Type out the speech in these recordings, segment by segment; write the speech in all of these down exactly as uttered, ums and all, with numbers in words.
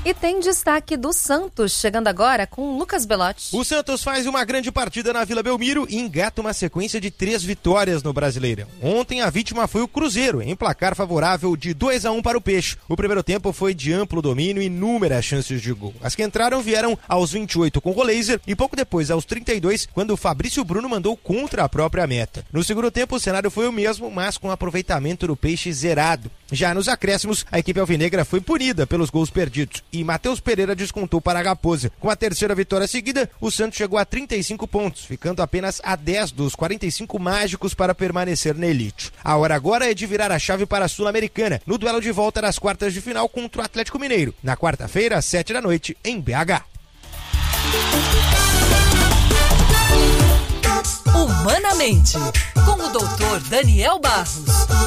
E tem destaque do Santos, chegando agora com Lucas Belotti. O Santos faz uma grande partida na Vila Belmiro e engata uma sequência de três vitórias no Brasileirão. Ontem a vítima foi o Cruzeiro, em placar favorável de dois a um para o Peixe. O primeiro tempo foi de amplo domínio e inúmeras chances de gol. As que entraram vieram aos vinte e oito com o Roleiser e pouco depois, aos trinta e dois, quando o Fabrício Bruno mandou contra a própria meta. No segundo tempo o cenário foi o mesmo, mas com aproveitamento do Peixe zerado. Já nos acréscimos, a equipe alvinegra foi punida pelos gols perdidos e Matheus Pereira descontou para a Raposa. Com a terceira vitória seguida, o Santos chegou a trinta e cinco pontos, ficando apenas a dez dos quarenta e cinco mágicos para permanecer na elite. A hora agora é de virar a chave para a Sul-Americana, no duelo de volta das quartas de final contra o Atlético Mineiro, na quarta-feira, às sete da noite, em B H. Humanamente, com o doutor Daniel Barros.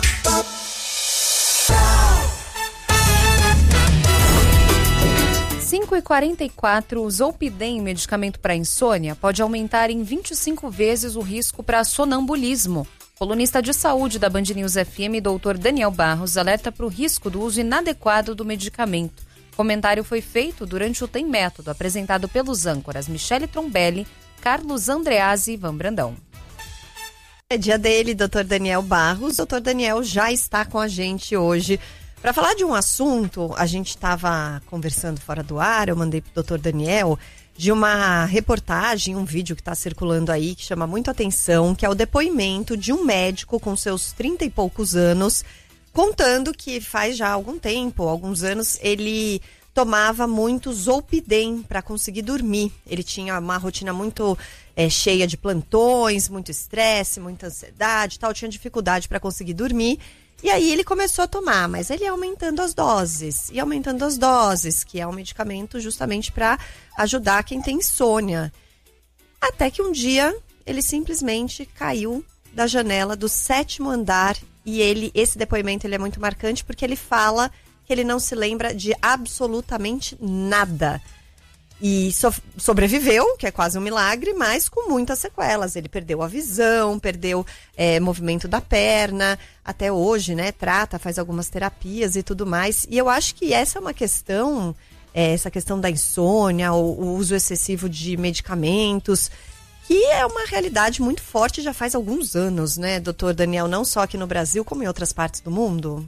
cinco e quarenta e quatro, o Zolpidem, medicamento para insônia, pode aumentar em vinte e cinco vezes o risco para sonambulismo. Colunista de saúde da Band News F M, doutor Daniel Barros, alerta para o risco do uso inadequado do medicamento. O comentário foi feito durante o Tem Método, apresentado pelos âncoras Michele Trombelli, Carlos Andreazzi e Ivan Brandão. É dia dele, doutor Daniel Barros. doutor Daniel já está com a gente hoje para falar de um assunto. A gente estava conversando fora do ar, eu mandei para o doutor Daniel, de uma reportagem, um vídeo que está circulando aí, que chama muito atenção, que é o depoimento de um médico com seus trinta e poucos anos, contando que faz já algum tempo, alguns anos, ele tomava muito Zolpidem para conseguir dormir. Ele tinha uma rotina muito é, cheia de plantões, muito estresse, muita ansiedade e tal, tinha dificuldade para conseguir dormir. E aí ele começou a tomar, mas ele ia aumentando as doses, e aumentando as doses, que é um medicamento justamente para ajudar quem tem insônia. Até que um dia ele simplesmente caiu da janela do sétimo andar, e ele, esse depoimento ele é muito marcante porque ele fala que ele não se lembra de absolutamente nada. E so- sobreviveu, que é quase um milagre, mas com muitas sequelas. Ele perdeu a visão, perdeu é, movimento da perna, até hoje, né, trata, faz algumas terapias e tudo mais. E eu acho que essa é uma questão, é, essa questão da insônia, o, o uso excessivo de medicamentos, que é uma realidade muito forte já faz alguns anos, né, doutor Daniel, não só aqui no Brasil, como em outras partes do mundo.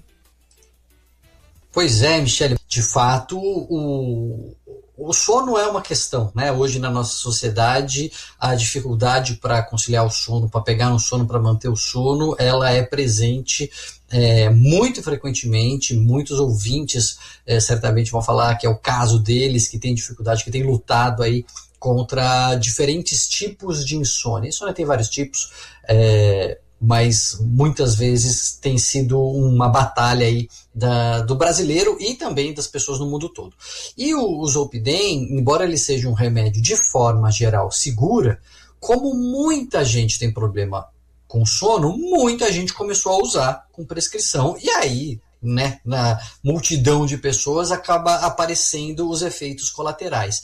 Pois é, Michele, de fato, o... O sono é uma questão, né? Hoje na nossa sociedade, a dificuldade para conciliar o sono, para pegar no sono, para manter o sono, ela é presente é, muito frequentemente. Muitos ouvintes é, certamente vão falar que é o caso deles, que tem dificuldade, que tem lutado aí contra diferentes tipos de insônia. Insônia tem vários tipos, é, mas muitas vezes tem sido uma batalha aí da, do brasileiro e também das pessoas no mundo todo. E o, o Zolpidem, embora ele seja um remédio de forma geral segura, como muita gente tem problema com sono, muita gente começou a usar com prescrição, e aí, né, na multidão de pessoas acaba aparecendo os efeitos colaterais.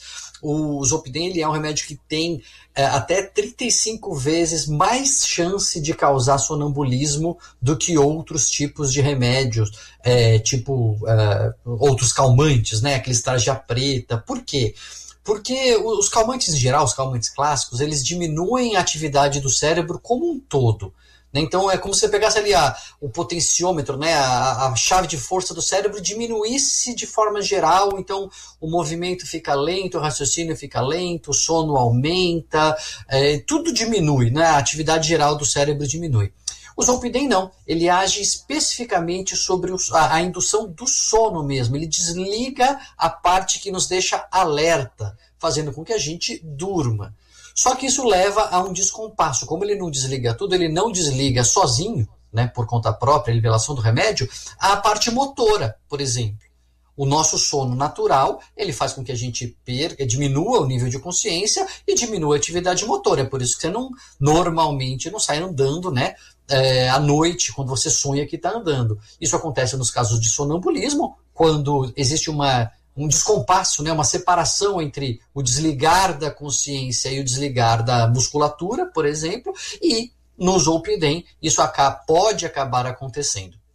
O Zolpidem, ele é um remédio que tem é, até trinta e cinco vezes mais chance de causar sonambulismo do que outros tipos de remédios, é, tipo é, outros calmantes, né, aqueles tarja preta. Por quê? Porque os calmantes em geral, os calmantes clássicos, eles diminuem a atividade do cérebro como um todo. Então é como se você pegasse ali a, o potenciômetro, né, a, a chave de força do cérebro diminuísse de forma geral, então o movimento fica lento, o raciocínio fica lento, o sono aumenta, é, tudo diminui, né, a atividade geral do cérebro diminui. O Zolpidem não, ele age especificamente sobre o, a, a indução do sono mesmo, ele desliga a parte que nos deixa alerta, fazendo com que a gente durma. Só que isso leva a um descompasso. Como ele não desliga tudo, ele não desliga sozinho, né, por conta própria, a liberação do remédio, a parte motora, por exemplo. O nosso sono natural, ele faz com que a gente perca, diminua o nível de consciência e diminua a atividade motora. É por isso que você não, normalmente não sai andando, né, é, à noite, quando você sonha que está andando. Isso acontece nos casos de sonambulismo, quando existe uma... um descompasso, né, uma separação entre o desligar da consciência e o desligar da musculatura, por exemplo, e no Zolpidem isso acaba, pode acabar acontecendo.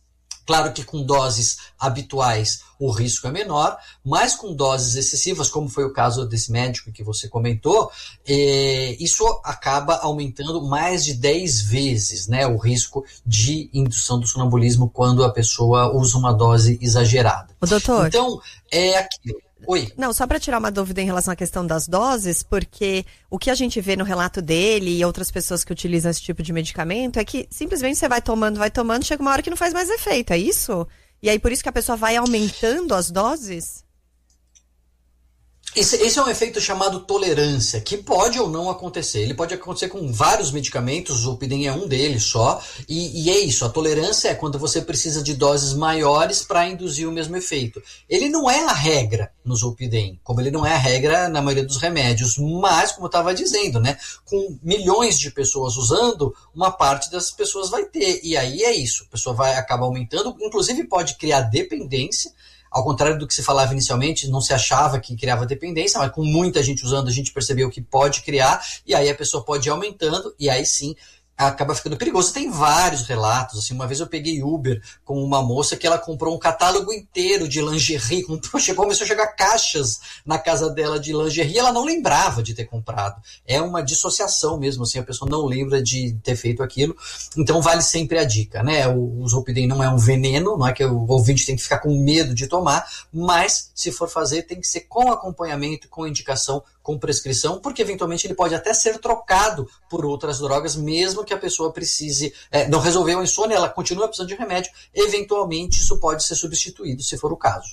Claro que com doses habituais o risco é menor, mas com doses excessivas, como foi o caso desse médico que você comentou, é, isso acaba aumentando mais de dez vezes, né, o risco de indução do sonambulismo quando a pessoa usa uma dose exagerada. O doutor... Então, é aquilo. Oi. Não, só para tirar uma dúvida em relação à questão das doses, porque o que a gente vê no relato dele e outras pessoas que utilizam esse tipo de medicamento é que simplesmente você vai tomando, vai tomando, chega uma hora que não faz mais efeito, é isso? E aí por isso que a pessoa vai aumentando as doses? Esse, esse é um efeito chamado tolerância, que pode ou não acontecer. Ele pode acontecer com vários medicamentos, o Zolpidem é um deles só, e, e é isso, a tolerância é quando você precisa de doses maiores para induzir o mesmo efeito. Ele não é a regra no Zolpidem, como ele não é a regra na maioria dos remédios, mas, como eu estava dizendo, né, com milhões de pessoas usando, uma parte das pessoas vai ter, e aí é isso, a pessoa vai acabar aumentando, inclusive pode criar dependência. Ao contrário do que se falava inicialmente, não se achava que criava dependência, mas com muita gente usando, a gente percebeu que pode criar, e aí a pessoa pode ir aumentando, e aí sim acaba ficando perigoso. Tem vários relatos, assim, uma vez eu peguei Uber com uma moça que ela comprou um catálogo inteiro de lingerie, comprou, chegou, começou a chegar caixas na casa dela de lingerie, e ela não lembrava de ter comprado. É uma dissociação mesmo, assim, a pessoa não lembra de ter feito aquilo, então vale sempre a dica, né? O, o Zolpidem não é um veneno, não é que o ouvinte tem que ficar com medo de tomar, mas se for fazer tem que ser com acompanhamento, com indicação, com prescrição, porque eventualmente ele pode até ser trocado por outras drogas, mesmo que a pessoa precise, é, não resolveu a insônia, ela continua precisando de remédio, eventualmente isso pode ser substituído, se for o caso.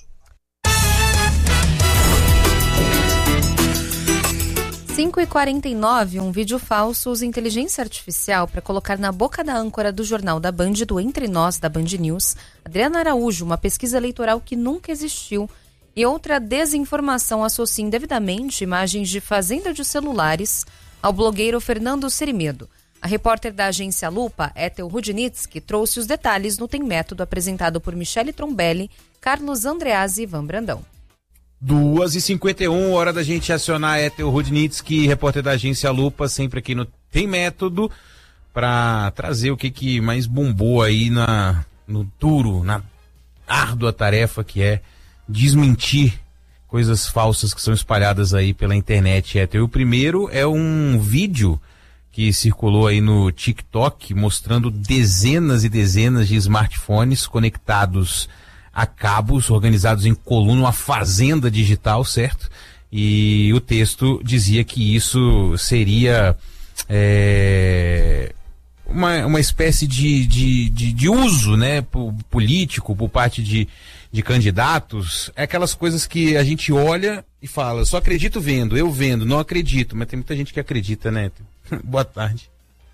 cinco e quarenta e nove, um vídeo falso usa inteligência artificial para colocar na boca da âncora do Jornal da Band, do Entre Nós, da Band News, Adriana Araújo, uma pesquisa eleitoral que nunca existiu. E outra desinformação associa indevidamente imagens de fazenda de celulares ao blogueiro Fernando Cerimedo. A repórter da agência Lupa, Ethel Rudnitsky, trouxe os detalhes no Tem Método apresentado por Michele Trombelli, Carlos Andreazzi e Ivan Brandão. duas e cinquenta e um, hora da gente acionar a Ethel Rudnitsky, repórter da agência Lupa, sempre aqui no Tem Método, para trazer o que, que mais bombou aí na, no duro, na árdua tarefa que é desmentir coisas falsas que são espalhadas aí pela internet. E o primeiro é um vídeo que circulou aí no TikTok mostrando dezenas e dezenas de smartphones conectados a cabos, organizados em coluna, uma fazenda digital, certo? E o texto dizia que isso seria é, uma, uma espécie de, de, de, de uso, né, político por parte de de candidatos. É aquelas coisas que a gente olha e fala, só acredito vendo, eu vendo, não acredito, mas tem muita gente que acredita, né? Boa tarde.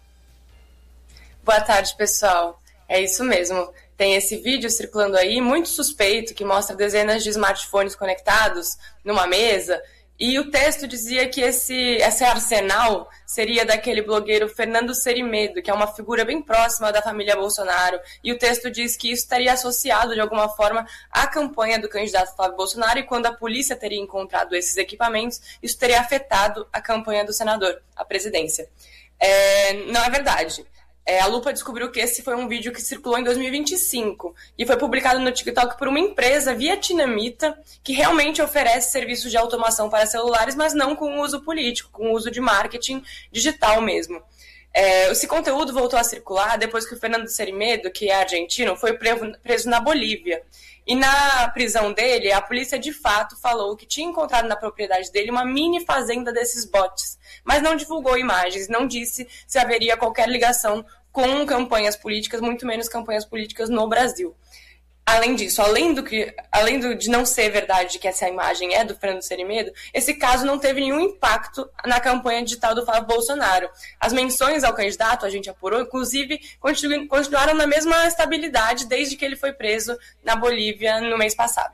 Boa tarde, pessoal. É isso mesmo. Tem esse vídeo circulando aí, muito suspeito, que mostra dezenas de smartphones conectados numa mesa, e o texto dizia que esse, esse arsenal seria daquele blogueiro Fernando Cerimedo, que é uma figura bem próxima da família Bolsonaro, e o texto diz que isso estaria associado de alguma forma à campanha do candidato Flávio Bolsonaro, e quando a polícia teria encontrado esses equipamentos, isso teria afetado a campanha do senador, a presidência. É, não é verdade. É, a Lupa descobriu que esse foi um vídeo que circulou em dois mil e vinte e cinco e foi publicado no TikTok por uma empresa vietnamita que realmente oferece serviços de automação para celulares, mas não com uso político, com uso de marketing digital mesmo. É, esse conteúdo voltou a circular depois que o Fernando Cerimedo, que é argentino, foi preso na Bolívia. E na prisão dele, a polícia de fato falou que tinha encontrado na propriedade dele uma mini fazenda desses bots, mas não divulgou imagens, não disse se haveria qualquer ligação com campanhas políticas, muito menos campanhas políticas no Brasil. Além disso, além, do que, além do, de não ser verdade que essa imagem é do Fernando Cerimedo, esse caso não teve nenhum impacto na campanha digital do Flávio Bolsonaro. As menções ao candidato, a gente apurou, inclusive continu, continuaram na mesma estabilidade desde que ele foi preso na Bolívia no mês passado.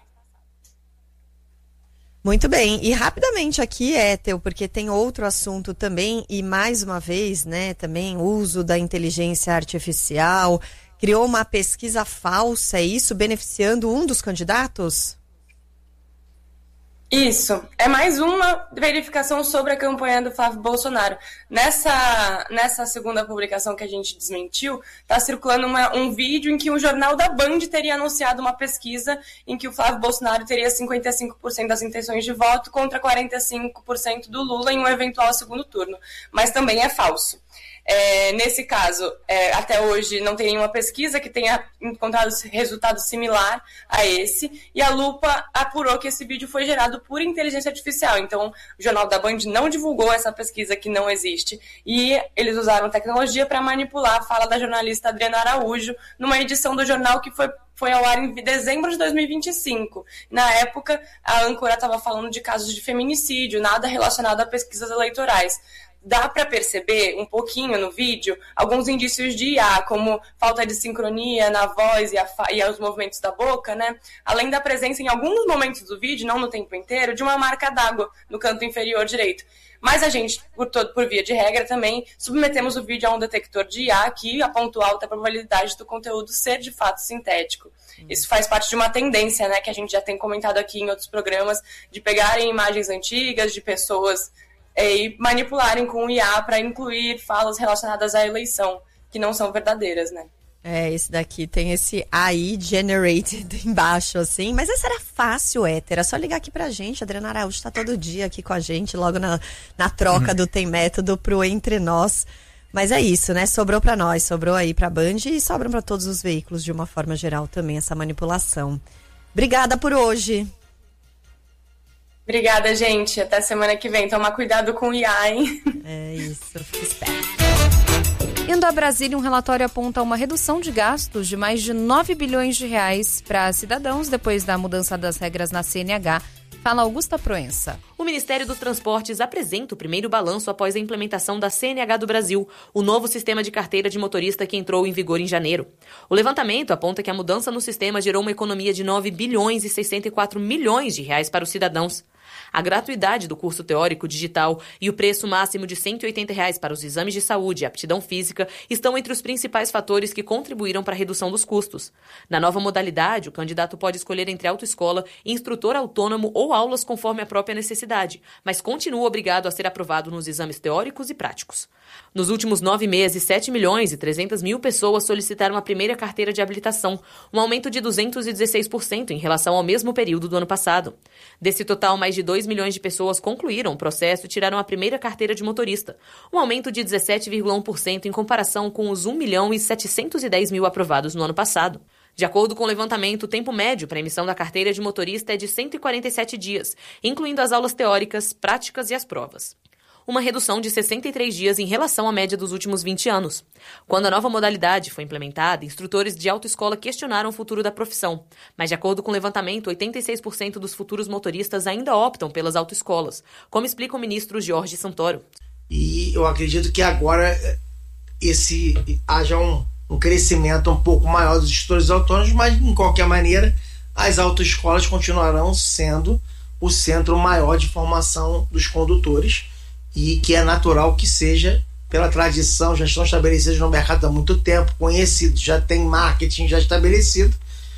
Muito bem, e rapidamente aqui, Ethel, porque tem outro assunto também, e mais uma vez, né, também uso da inteligência artificial, criou uma pesquisa falsa, é isso, beneficiando um dos candidatos? Isso, é mais uma verificação sobre a campanha do Flávio Bolsonaro. Nessa, nessa segunda publicação que a gente desmentiu, está circulando uma, um vídeo em que o jornal da Band teria anunciado uma pesquisa em que o Flávio Bolsonaro teria cinquenta e cinco por cento das intenções de voto contra quarenta e cinco por cento do Lula em um eventual segundo turno, mas também é falso. É, nesse caso, é, até hoje não tem nenhuma pesquisa que tenha encontrado resultado similar a esse, e a Lupa apurou que esse vídeo foi gerado por inteligência artificial. Então, o Jornal da Band não divulgou essa pesquisa que não existe, e eles usaram tecnologia para manipular a fala da jornalista Adriana Araújo numa edição do jornal que foi foi ao ar em dezembro de dois mil e vinte e cinco. Na época, a âncora estava falando de casos de feminicídio, nada relacionado a pesquisas eleitorais. Dá para perceber um pouquinho no vídeo alguns indícios de I A, como falta de sincronia na voz e, a fa- e os movimentos da boca, né? Além da presença em alguns momentos do vídeo, não no tempo inteiro, de uma marca d'água no canto inferior direito. Mas a gente, por, todo, por via de regra também, submetemos o vídeo a um detector de I A que apontou alta probabilidade do conteúdo ser de fato sintético. Isso faz parte de uma tendência, né, que a gente já tem comentado aqui em outros programas, de pegarem imagens antigas de pessoas e manipularem com o I A para incluir falas relacionadas à eleição, que não são verdadeiras, né? É, esse daqui tem esse A I generated embaixo, assim. Mas essa era fácil, Éter. É só ligar aqui pra gente. A Adriana Araújo tá todo dia aqui com a gente, logo na, na troca do Tem Método pro Entre Nós. Mas é isso, né? Sobrou pra nós, sobrou aí pra Band e sobram pra todos os veículos de uma forma geral também, essa manipulação. Obrigada por hoje. Obrigada, gente. Até semana que vem. Toma cuidado com o I A, hein? É isso, fica esperto. Indo a Brasília, um relatório aponta uma redução de gastos de mais de nove bilhões de reais para cidadãos depois da mudança das regras na C N H. Fala Augusta Proença. O Ministério dos Transportes apresenta o primeiro balanço após a implementação da C N H do Brasil, o novo sistema de carteira de motorista que entrou em vigor em janeiro. O levantamento aponta que a mudança no sistema gerou uma economia de nove bilhões e sessenta e quatro milhões de reais para os cidadãos. A gratuidade do curso teórico digital e o preço máximo de cento e oitenta reais para os exames de saúde e aptidão física estão entre os principais fatores que contribuíram para a redução dos custos. Na nova modalidade, o candidato pode escolher entre autoescola, instrutor autônomo ou aulas conforme a própria necessidade, mas continua obrigado a ser aprovado nos exames teóricos e práticos. Nos últimos nove meses, sete milhões e trezentas mil pessoas solicitaram a primeira carteira de habilitação, um aumento de duzentos e dezesseis por cento em relação ao mesmo período do ano passado. Desse total, mais de dois milhões de pessoas concluíram o processo e tiraram a primeira carteira de motorista, um aumento de dezessete vírgula um por cento em comparação com os um milhão e setecentos e dez mil aprovados no ano passado. De acordo com o levantamento, o tempo médio para a emissão da carteira de motorista é de cento e quarenta e sete dias, incluindo as aulas teóricas, práticas e as provas. Uma redução de sessenta e três dias em relação à média dos últimos vinte anos. Quando a nova modalidade foi implementada, instrutores de autoescola questionaram o futuro da profissão. Mas, de acordo com o levantamento, oitenta e seis por cento dos futuros motoristas ainda optam pelas autoescolas, como explica o ministro Jorge Santoro. E eu acredito que agora esse, haja um, um crescimento um pouco maior dos instrutores autônomos, mas, de qualquer maneira, as autoescolas continuarão sendo o centro maior de formação dos condutores, e que é natural que seja, pela tradição, já estão estabelecidos no mercado há muito tempo, conhecidos, já tem marketing já estabelecido.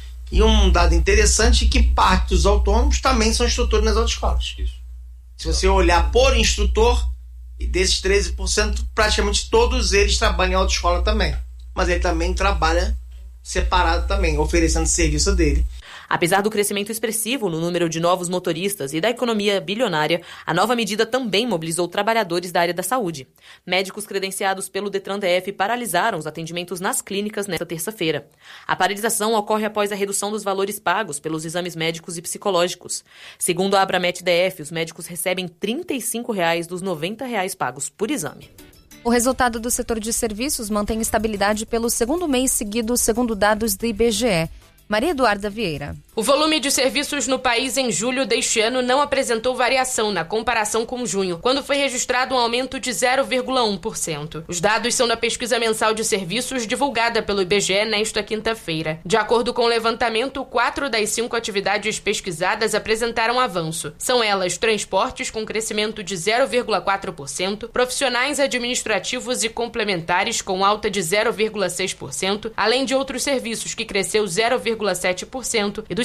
E um dado interessante é que parte dos autônomos também são instrutores nas autoescolas. Isso. Se você olhar por instrutor, e desses treze por cento, praticamente todos eles trabalham em autoescola também. Mas ele também trabalha separado também, oferecendo serviço dele. Apesar do crescimento expressivo no número de novos motoristas e da economia bilionária, a nova medida também mobilizou trabalhadores da área da saúde. Médicos credenciados pelo Detran D F paralisaram os atendimentos nas clínicas nesta terça-feira. A paralisação ocorre após a redução dos valores pagos pelos exames médicos e psicológicos. Segundo a Abramet D F, os médicos recebem trinta e cinco reais dos noventa reais pagos por exame. O resultado do setor de serviços mantém estabilidade pelo segundo mês seguido, segundo dados do I B G E. Maria Eduarda Vieira. O volume de serviços no país em julho deste ano não apresentou variação na comparação com junho, quando foi registrado um aumento de zero vírgula um por cento. Os dados são da pesquisa mensal de serviços divulgada pelo I B G E nesta quinta-feira. De acordo com o levantamento, quatro das cinco atividades pesquisadas apresentaram avanço. São elas transportes, com crescimento de zero vírgula quatro por cento, profissionais administrativos e complementares, com alta de zero vírgula seis por cento, além de outros serviços, que cresceu zero vírgula sete por cento, e dos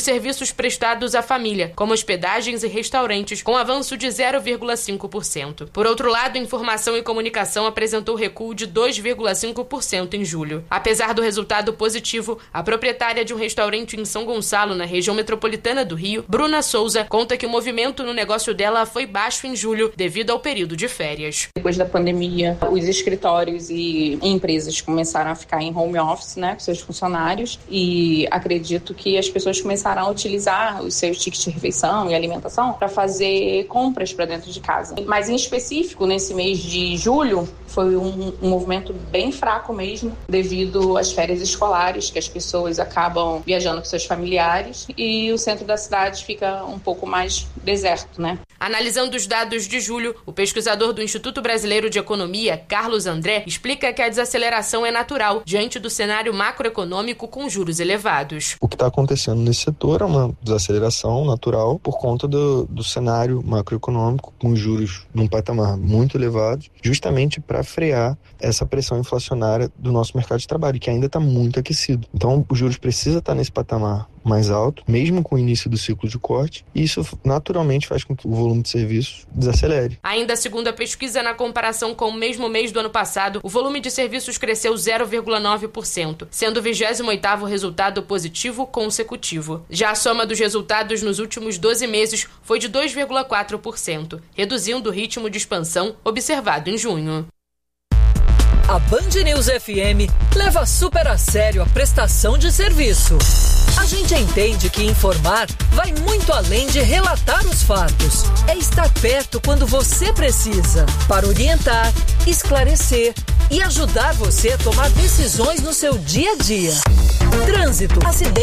serviços prestados à família, como hospedagens e restaurantes, com avanço de zero vírgula cinco por cento. Por outro lado, informação e comunicação apresentou recuo de dois vírgula cinco por cento em julho. Apesar do resultado positivo, a proprietária de um restaurante em São Gonçalo, na região metropolitana do Rio, Bruna Souza, conta que o movimento no negócio dela foi baixo em julho devido ao período de férias. Depois da pandemia, os escritórios e empresas começaram a ficar em home office, né, com seus funcionários, e acredito que as pessoas começaram a utilizar os seus tickets de refeição e alimentação para fazer compras para dentro de casa. Mas em específico, nesse mês de julho, foi um, um movimento bem fraco mesmo, devido às férias escolares, que as pessoas acabam viajando com seus familiares e o centro da cidade fica um pouco mais deserto, né? Analisando os dados de julho, o pesquisador do Instituto Brasileiro de Economia, Carlos André, explica que a desaceleração é natural diante do cenário macroeconômico com juros elevados. O que está acontecendo nesse setor é uma desaceleração natural por conta do, do cenário macroeconômico com juros num patamar muito elevado, justamente para frear essa pressão inflacionária do nosso mercado de trabalho, que ainda está muito aquecido. Então, os juros precisam estar nesse patamar mais alto, mesmo com o início do ciclo de corte, e isso naturalmente faz com que o volume de serviços desacelere. Ainda segundo a pesquisa, na comparação com o mesmo mês do ano passado, o volume de serviços cresceu zero vírgula nove por cento, sendo o vigésimo oitavo resultado positivo consecutivo. Já a soma dos resultados nos últimos doze meses foi de dois vírgula quatro por cento, reduzindo o ritmo de expansão observado em junho. A Band News F M leva super a sério a prestação de serviço. A gente entende que informar vai muito além de relatar os fatos. É estar perto quando você precisa, para orientar, esclarecer e ajudar você a tomar decisões no seu dia a dia. Trânsito, acidente.